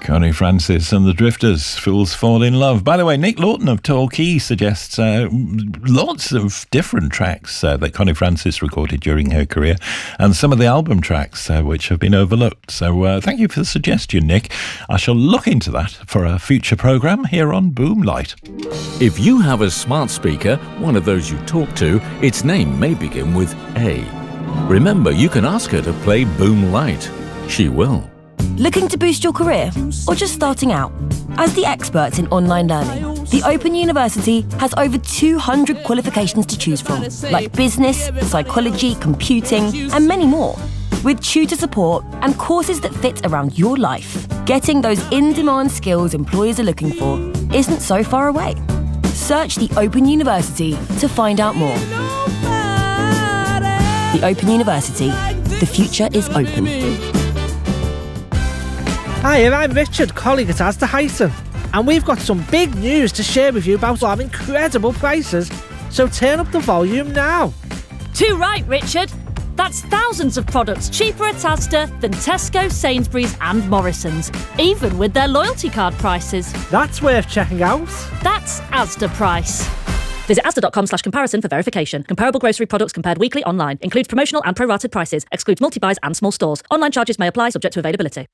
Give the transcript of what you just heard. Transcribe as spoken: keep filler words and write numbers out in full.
Connie Francis and the Drifters, Fools Fall in Love. By the way, Nick Lawton of Torquay suggests uh, lots of different tracks uh, that Connie Francis recorded during her career, and some of the album tracks uh, which have been overlooked. So uh, thank you for the suggestion, Nick. I shall look into that for a future programme here on Boomlight. If you have a smart speaker, one of those you talk to, its name may begin with A. Remember, you can ask her to play Boomlight. She will. Looking to boost your career or just starting out? As the experts in online learning, the Open University has over two hundred qualifications to choose from, like business, psychology, computing, and many more. With tutor support and courses that fit around your life, getting those in-demand skills employers are looking for isn't so far away. Search the Open University to find out more. The Open University. The future is open. Hi, I'm Richard, colleague at Asda Hyson, and we've got some big news to share with you about our incredible prices, so turn up the volume now. Too right, Richard. That's thousands of products cheaper at Asda than Tesco, Sainsbury's and Morrison's, even with their loyalty card prices. That's worth checking out. That's Asda price. Visit asda.com slash comparison for verification. Comparable grocery products compared weekly online. Includes promotional and prorated prices. Excludes multi-buys and small stores. Online charges may apply subject to availability.